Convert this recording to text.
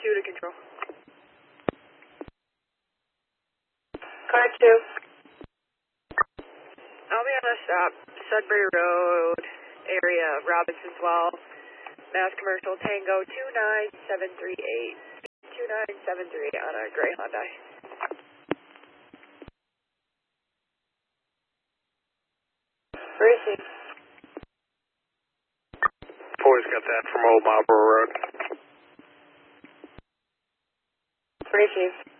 2 to control. Car 2. I'll be on a stop, Sudbury Road area, Robinson's-Well, Mass Commercial Tango 29738. 29738 on a gray Hyundai. Receive. Boys got that from Old Marlboro Road. Receive.